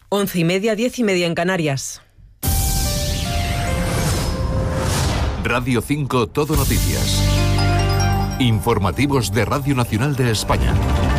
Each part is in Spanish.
11:30, 10:30 en Canarias. Radio 5 Todo Noticias. Informativos de Radio Nacional de España.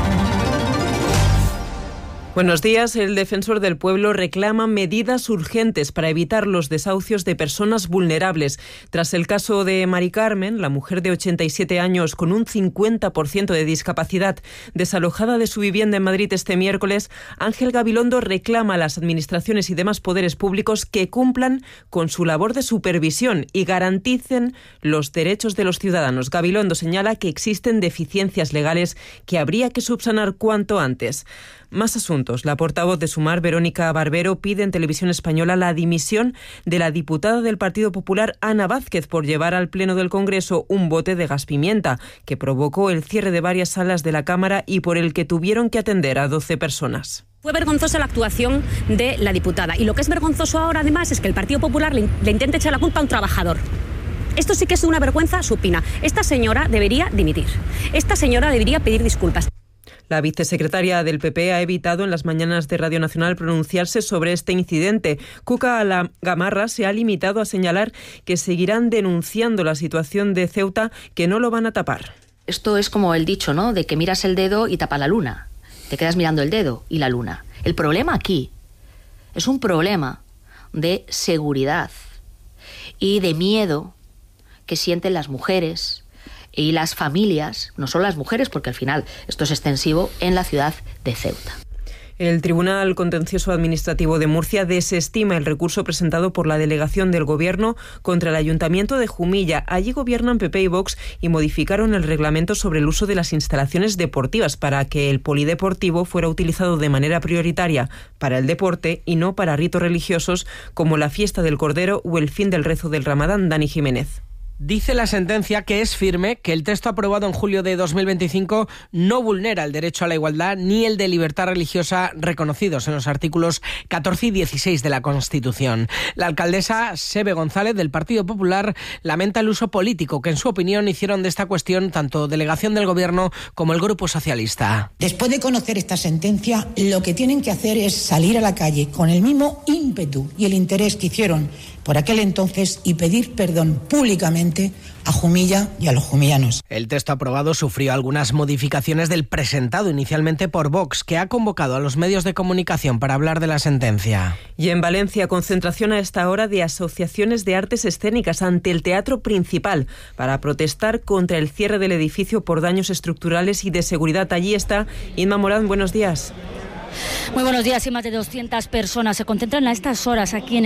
Buenos días. El Defensor del Pueblo reclama medidas urgentes para evitar los desahucios de personas vulnerables. Tras el caso de Mari Carmen, la mujer de 87 años con un 50% de discapacidad, desalojada de su vivienda en Madrid este miércoles, Ángel Gabilondo reclama a las administraciones y demás poderes públicos que cumplan con su labor de supervisión y garanticen los derechos de los ciudadanos. Gabilondo señala que existen deficiencias legales que habría que subsanar cuanto antes. Más asuntos. La portavoz de Sumar, Verónica Barbero, pide en Televisión Española la dimisión de la diputada del Partido Popular, Ana Vázquez, por llevar al Pleno del Congreso un bote de gas pimienta que provocó el cierre de varias salas de la Cámara y por el que tuvieron que atender a 12 personas. Fue vergonzosa la actuación de la diputada. Y lo que es vergonzoso ahora, además, es que el Partido Popular le intente echar la culpa a un trabajador. Esto sí que es una vergüenza supina. Esta señora debería dimitir. Esta señora debería pedir disculpas. La vicesecretaria del PP ha evitado en las mañanas de Radio Nacional pronunciarse sobre este incidente. Cuca Gamarra se ha limitado a señalar que seguirán denunciando la situación de Ceuta, que no lo van a tapar. Esto es como el dicho, ¿no?, de que miras el dedo y tapa la luna. Te quedas mirando el dedo y la luna. El problema aquí es un problema de seguridad y de miedo que sienten las mujeres y las familias, no solo las mujeres, porque al final esto es extensivo, en la ciudad de Ceuta. El Tribunal Contencioso Administrativo de Murcia desestima el recurso presentado por la delegación del Gobierno contra el Ayuntamiento de Jumilla. Allí gobiernan PP y Vox y modificaron el reglamento sobre el uso de las instalaciones deportivas para que el polideportivo fuera utilizado de manera prioritaria para el deporte y no para ritos religiosos como la fiesta del Cordero o el fin del rezo del Ramadán. Dani Jiménez. Dice la sentencia que es firme, que el texto aprobado en julio de 2025 no vulnera el derecho a la igualdad ni el de libertad religiosa reconocidos en los artículos 14 y 16 de la Constitución. La alcaldesa Sebe González, del Partido Popular, lamenta el uso político que, en su opinión, hicieron de esta cuestión tanto delegación del Gobierno como el Grupo Socialista. Después de conocer esta sentencia, lo que tienen que hacer es salir a la calle con el mismo ímpetu y el interés que hicieron por aquel entonces y pedir perdón públicamente a Jumilla y a los jumillanos. El texto aprobado sufrió algunas modificaciones del presentado inicialmente por Vox, que ha convocado a los medios de comunicación para hablar de la sentencia. Y en Valencia, concentración a esta hora de asociaciones de artes escénicas ante el Teatro Principal para protestar contra el cierre del edificio por daños estructurales y de seguridad. Allí está Inma Morán. Buenos días. Muy buenos días. Y más de 200 personas se concentran a estas horas aquí en